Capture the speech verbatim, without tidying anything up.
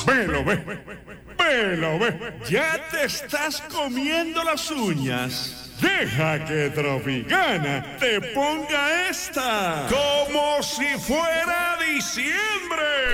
Velo, ve. Velo, ve. Ya te estás comiendo las uñas. Deja que Tropicana te ponga esta. Como si fuera diciembre.